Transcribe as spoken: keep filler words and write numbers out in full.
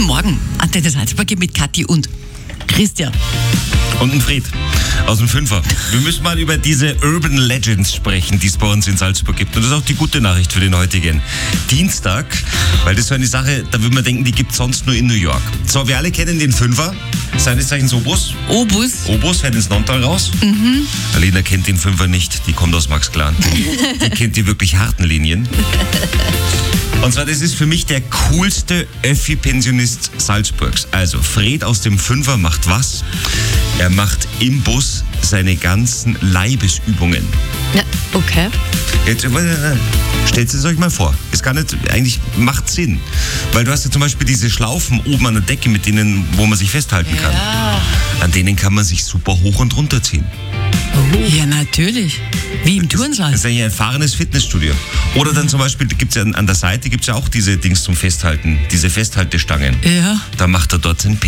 Guten Morgen, Antenne Salzburg mit Kathi und Christian. Und ein Fred aus dem Fünfer. Wir müssen mal über diese Urban Legends sprechen, die es bei uns in Salzburg gibt. Und das ist auch die gute Nachricht für den heutigen Dienstag, weil das ist so eine Sache, da würde man denken, die gibt es sonst nur in New York. So, wir alle kennen den Fünfer, seines Zeichens Obus. Obus. Obus fährt ins Nonntal raus. Mhm. Alina kennt den Fünfer nicht, die kommt aus Maxklan. Die kennt die wirklich harten Linien. Und zwar, das ist für mich der coolste Öffi-Pensionist Salzburgs. Also, Fred aus dem Fünfer macht was? Er macht im Bus seine ganzen Leibesübungen. Ja, okay. Jetzt, stellt es euch mal vor. Ist gar nicht, eigentlich macht Sinn. Weil du hast ja zum Beispiel diese Schlaufen oben an der Decke, mit denen, wo man sich festhalten kann. Ja. An denen kann man sich super hoch und runter ziehen. Oh. Ja, natürlich. Wie im Turnsaal. Das ist ja ein erfahrenes Fitnessstudio. Oder dann zum Beispiel, gibt's ja an der Seite gibt's ja auch diese Dings zum Festhalten, diese Festhaltestangen. Ja. Da macht er dort sein